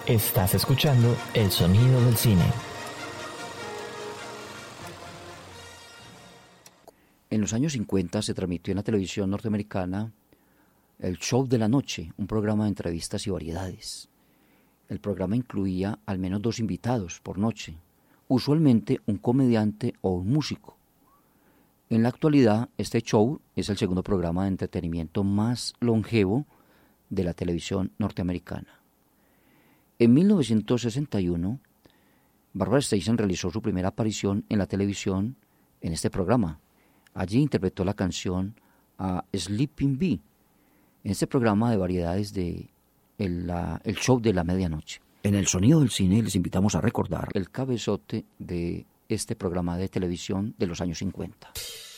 Estás escuchando El Sonido del Cine. En los años 50 se transmitió en la televisión norteamericana el Show de la Noche, un programa de entrevistas y variedades. El programa incluía al menos 2 invitados por noche, usualmente un comediante o un músico. En la actualidad, este show es el segundo programa de entretenimiento más longevo de la televisión norteamericana. En 1961, Barbra Streisand realizó su primera aparición en la televisión en este programa. Allí interpretó la canción a Sleeping Bee, en este programa de variedades de el show de la medianoche. En El Sonido del Cine les invitamos a recordar el cabezote de este programa de televisión de los años 50.